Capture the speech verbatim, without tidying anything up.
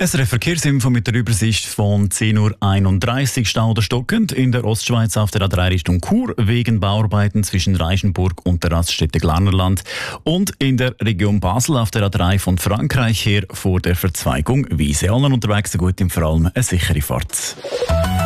S R F-Verkehrsinfo mit der Übersicht von zehn Uhr einunddreißig. Stau oder stockend in der Ostschweiz auf der A drei Richtung Chur wegen Bauarbeiten zwischen Reichenburg und der Raststätte Glarnerland und in der Region Basel auf der A drei von Frankreich her vor der Verzweigung Wiese. Allen unterwegs so gut und vor allem eine sichere Fahrt.